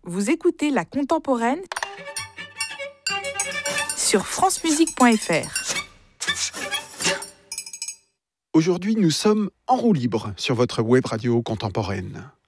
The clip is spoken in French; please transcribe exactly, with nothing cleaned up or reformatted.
Vous écoutez La Contemporaine sur francemusique point f r. Aujourd'hui, nous sommes en roue libre sur votre web radio contemporaine.